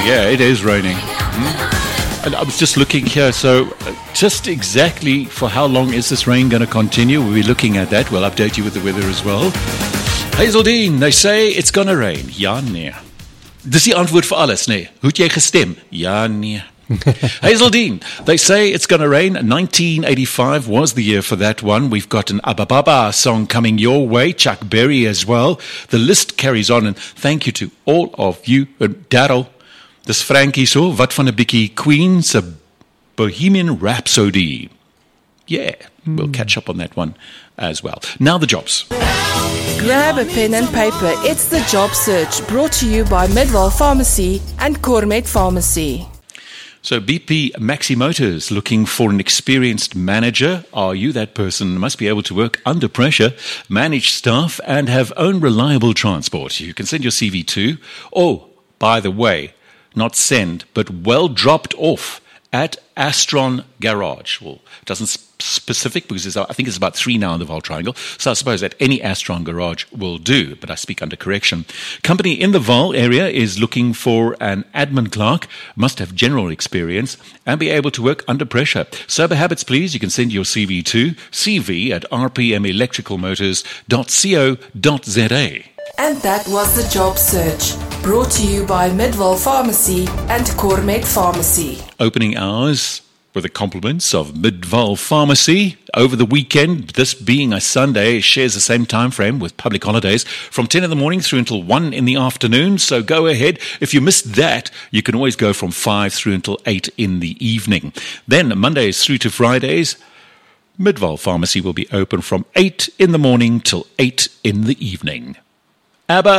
Yeah, it is raining. And I was just looking here, so just exactly for how long is this rain going to continue? We'll be looking at that. We'll update you with the weather as well. Hazeldine, they say it's going to rain. Ja, nee. Dis die antwoord vir alles, nee. Hoe het jy gestem? Ja, nee. Hazeldine, they say it's going to rain. 1985 was the year for that one. We've got an Abababa song coming your way, Chuck Berry as well. The list carries on, and thank you to all of you. Darryl, dis Frankie so, wat van 'n bietjie Queen se Bohemian Rhapsody. Yeah, we'll catch up on that one as well. Now the jobs. Grab a pen and paper. It's the Job Search, brought to you by Midwell Pharmacy and Cormet Pharmacy. So BP Maxi Motors looking for an experienced manager. Are you that person? Must be able to work under pressure, manage staff, and have own reliable transport. You can send your CV to, by the way, not send, but well dropped off at Astron Garage. Well, it doesn't specific because I think it's about 3 now in the Vaal Triangle. So I suppose that any Astron Garage will do, but I speak under correction. Company in the Vaal area is looking for an admin clerk, must have general experience, and be able to work under pressure. Sober habits, please. You can send your CV to cv@rpmelectricalmotors.co.za. And that was the Job Search, brought to you by Midwell Pharmacy and Cormet Pharmacy. Opening hours with the compliments of Midwell Pharmacy. Over the weekend, this being a Sunday, shares the same time frame with public holidays from 10 in the morning through until 1 in the afternoon. So go ahead. If you missed that, you can always go from 5 through until 8 in the evening. Then Mondays through to Fridays, Midwell Pharmacy will be open from 8 in the morning till 8 in the evening. ABBA